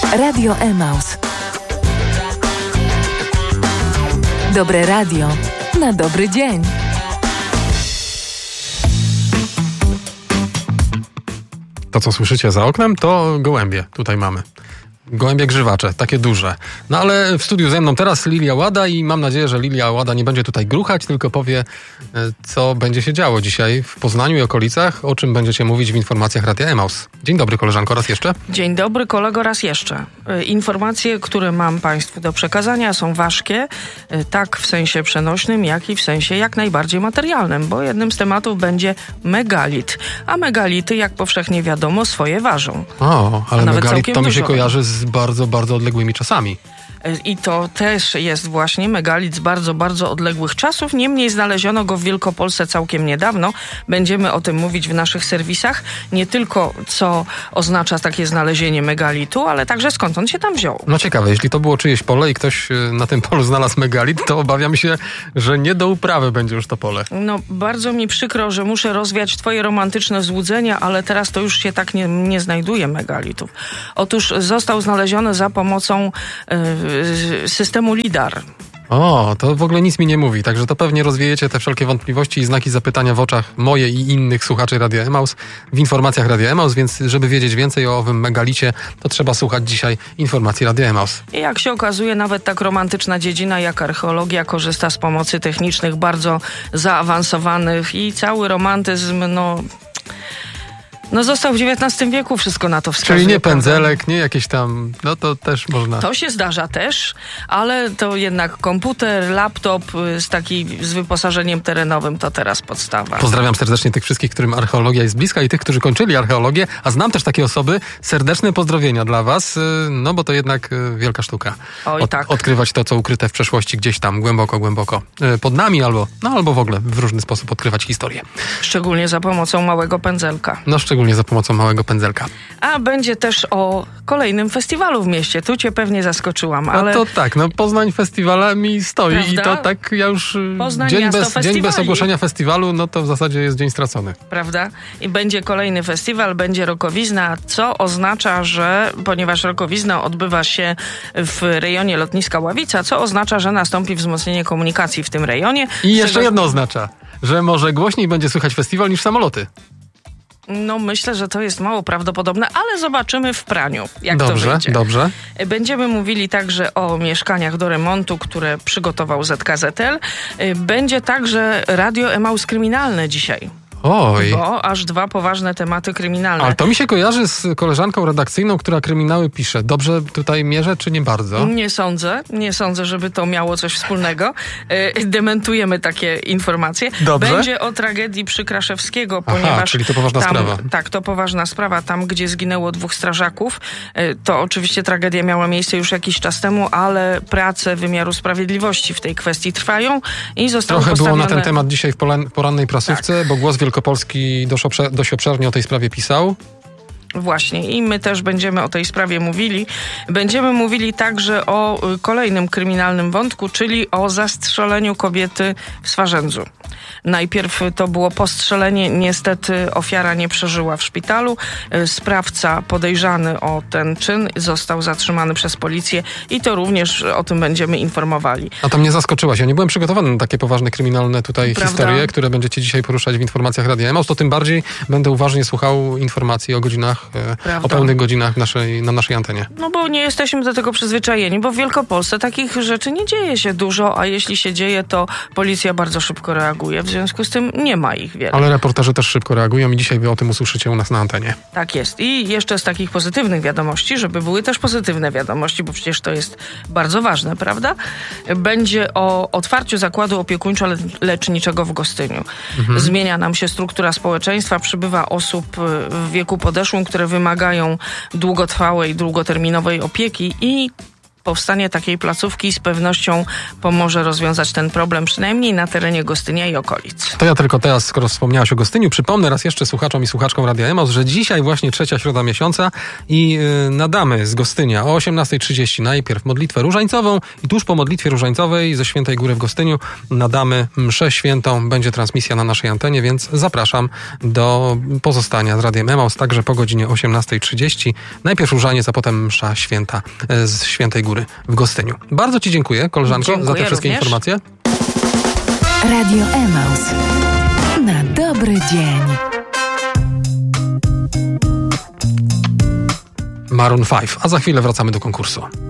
Radio Emaus. Dobre radio na dobry dzień. To, co słyszycie za oknem, to gołębie. Tutaj mamy. Gołębie grzywacze, takie duże. No ale w studiu ze mną teraz Lilia Łada i mam nadzieję, że Lilia Łada nie będzie tutaj gruchać, tylko powie, co będzie się działo dzisiaj w Poznaniu i okolicach, o czym będziecie mówić w informacjach Radia Emaus. Dzień dobry, koleżanko, raz jeszcze. Dzień dobry, kolego, raz jeszcze. Informacje, które mam Państwu do przekazania, są ważkie, tak w sensie przenośnym, jak i w sensie jak najbardziej materialnym, bo jednym z tematów będzie megalit. A megality, jak powszechnie wiadomo, swoje ważą. O, ale megalit to mi się dużo kojarzy z bardzo, bardzo odległymi czasami. I to też jest właśnie megalit z bardzo, bardzo odległych czasów. Niemniej znaleziono go w Wielkopolsce całkiem niedawno. Będziemy o tym mówić w naszych serwisach. Nie tylko co oznacza takie znalezienie megalitu, ale także skąd on się tam wziął. No ciekawe, jeśli to było czyjeś pole i ktoś na tym polu znalazł megalit, to obawiam się, że nie do uprawy będzie już to pole. No bardzo mi przykro, że muszę rozwiać twoje romantyczne złudzenia, ale teraz to już się tak nie znajduje megalitów. Otóż został znaleziony za pomocą systemu LIDAR. O, to w ogóle nic mi nie mówi, także to pewnie rozwiejecie te wszelkie wątpliwości i znaki zapytania w oczach moje i innych słuchaczy Radia Emaus w informacjach Radia Emaus, więc żeby wiedzieć więcej o owym megalicie, to trzeba słuchać dzisiaj informacji Radia Emaus. I jak się okazuje, nawet tak romantyczna dziedzina jak archeologia korzysta z pomocy technicznych bardzo zaawansowanych i cały romantyzm, został w XIX wieku, wszystko na to wskazuje. Czyli nie pędzelek, nie jakieś tam, no to też można. To się zdarza też, ale to jednak komputer, laptop z wyposażeniem terenowym to teraz podstawa. Pozdrawiam serdecznie tych wszystkich, którym archeologia jest bliska i tych, którzy kończyli archeologię, a znam też takie osoby. Serdeczne pozdrowienia dla was, no bo to jednak wielka sztuka. Oj, tak. Odkrywać to, co ukryte w przeszłości gdzieś tam, głęboko pod nami albo w ogóle w różny sposób odkrywać historię. Szczególnie za pomocą małego pędzelka. Szczególnie za pomocą małego pędzelka. A będzie też o kolejnym festiwalu w mieście. Tu cię pewnie zaskoczyłam, ale... No to tak, Poznań festiwalami stoi. Prawda? I to tak ja już dzień bez ogłoszenia festiwalu, no to w zasadzie jest dzień stracony. Prawda? I będzie kolejny festiwal, będzie Rokowizna, co oznacza, że ponieważ Rokowizna odbywa się w rejonie lotniska Ławica, co oznacza, że nastąpi wzmocnienie komunikacji w tym rejonie. I jeszcze jedno oznacza, że może głośniej będzie słychać festiwal niż samoloty. No myślę, że to jest mało prawdopodobne, ale zobaczymy w praniu, jak to wyjdzie. Dobrze. Będziemy mówili także o mieszkaniach do remontu, które przygotował ZKZL. Będzie także Radio Emaus kryminalne dzisiaj. Oj. Bo aż 2 poważne tematy kryminalne. Ale to mi się kojarzy z koleżanką redakcyjną, która kryminały pisze. Dobrze tutaj mierzę, czy nie bardzo? Nie sądzę, żeby to miało coś wspólnego. Dementujemy takie informacje. Dobrze. Będzie o tragedii przy Kraszewskiego, ponieważ... czyli to poważna sprawa. Tak, to poważna sprawa. Tam, gdzie zginęło 2 strażaków. To oczywiście tragedia miała miejsce już jakiś czas temu, ale prace wymiaru sprawiedliwości w tej kwestii trwają i zostały Trochę postawione... było na ten temat dzisiaj w porannej prasówce, bo Głos Wielkopolski dość obszernie o tej sprawie pisał. Właśnie i my też będziemy o tej sprawie mówili. Będziemy mówili także o kolejnym kryminalnym wątku, czyli o zastrzeleniu kobiety w Swarzędzu. Najpierw to było postrzelenie, niestety ofiara nie przeżyła w szpitalu. Sprawca podejrzany o ten czyn został zatrzymany przez policję i to również o tym będziemy informowali. A to mnie zaskoczyłaś. Ja nie byłem przygotowany na takie poważne kryminalne Prawda? historie, które będziecie dzisiaj poruszać w informacjach Radia Emaus. To tym bardziej będę uważnie słuchał informacji o godzinach, o pełnych godzinach na naszej antenie. No bo nie jesteśmy do tego przyzwyczajeni, bo w Wielkopolsce takich rzeczy nie dzieje się dużo, a jeśli się dzieje, to policja bardzo szybko reaguje. W związku z tym nie ma ich wiele. Ale reporterzy też szybko reagują i dzisiaj wy o tym usłyszycie u nas na antenie. Tak jest. I jeszcze z takich pozytywnych wiadomości, żeby były też pozytywne wiadomości, bo przecież to jest bardzo ważne, prawda? Będzie o otwarciu zakładu opiekuńczo-leczniczego w Gostyniu. Zmienia nam się struktura społeczeństwa, przybywa osób w wieku podeszłym, które wymagają długotrwałej, długoterminowej opieki i powstanie takiej placówki z pewnością pomoże rozwiązać ten problem, przynajmniej na terenie Gostynia i okolic. To ja tylko teraz, skoro wspomniałaś o Gostyniu, przypomnę raz jeszcze słuchaczom i słuchaczkom Radia Emaus, że dzisiaj właśnie 3. środa miesiąca i nadamy z Gostynia o 18:30 najpierw modlitwę różańcową i tuż po modlitwie różańcowej ze Świętej Góry w Gostyniu nadamy mszę świętą. Będzie transmisja na naszej antenie, więc zapraszam do pozostania z Radiem Emaus także po godzinie 18:30. Najpierw różaniec, a potem msza święta z Świętej Góry w Gostyniu. Bardzo Ci dziękuję, koleżanko, za te wszystkie informacje. Radio Emaus. Na dobry dzień. Maroon 5, a za chwilę wracamy do konkursu.